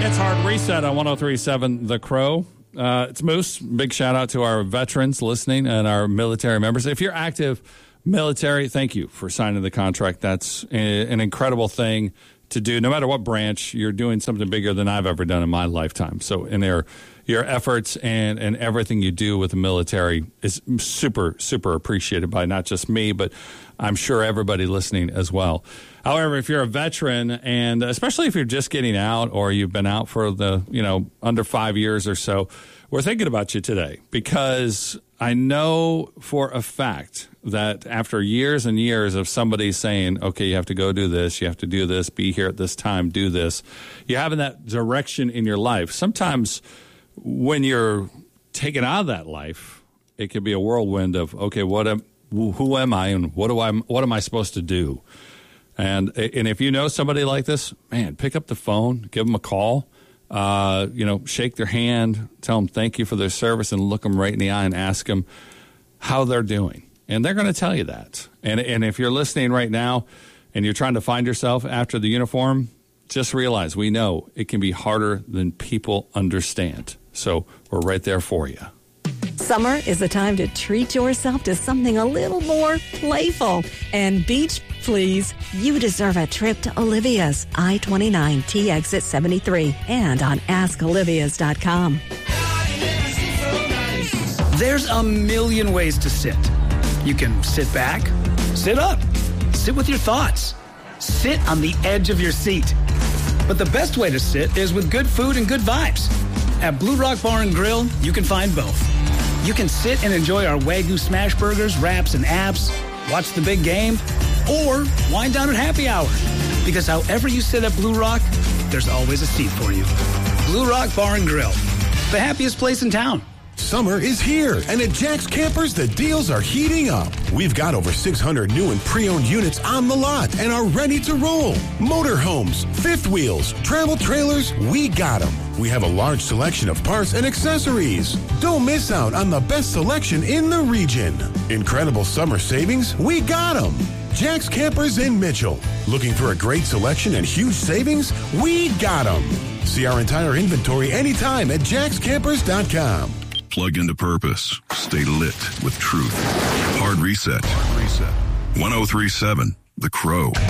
It's Hard Reset on 103.7 The Crow. It's Moose. Big shout out to our veterans listening and our military members. If you're active military, thank you for signing the contract. That's an incredible thing to do. No matter what branch, you're doing something bigger than I've ever done in my lifetime. So in your efforts and everything you do with the military is super, super appreciated by not just me, but I'm sure everybody listening as well. However, if you're a veteran, and especially if you're just getting out or you've been out for under 5 years or so, we're thinking about you today because I know for a fact that after years and years of somebody saying, okay, you have to go do this, you have to do this, be here at this time, do this, you're having that direction in your life. Sometimes when you're taken out of that life, it can be a whirlwind of, okay, who am I and what am I supposed to do? And if you know somebody like this, man, pick up the phone, give them a call, shake their hand, tell them thank you for their service, and look them right in the eye and ask them how they're doing. And they're going to tell you that. And if you're listening right now and you're trying to find yourself after the uniform, just realize we know it can be harder than people understand. So we're right there for you. Summer is the time to treat yourself to something a little more playful. And beach, please, you deserve a trip to Olivia's I-29 T exit 73 and on askolivias.com. There's a million ways to sit. You can sit back, sit up, sit with your thoughts, sit on the edge of your seat. But the best way to sit is with good food and good vibes. At Blue Rock Bar and Grill, you can find both. You can sit and enjoy our Wagyu smash burgers, wraps, and apps, watch the big game, or wind down at happy hour. Because however you sit at Blue Rock, there's always a seat for you. Blue Rock Bar and Grill, the happiest place in town. Summer is here, and at Jack's Campers, the deals are heating up. We've got over 600 new and pre-owned units on the lot and are ready to roll. Motorhomes, fifth wheels, travel trailers, we got them. We have a large selection of parts and accessories. Don't miss out on the best selection in the region. Incredible summer savings, we got them. Jack's Campers in Mitchell. Looking for a great selection and huge savings? We got them. See our entire inventory anytime at jackscampers.com. Plug into purpose. Stay lit with truth. Hard Reset. 103.7 The Crow.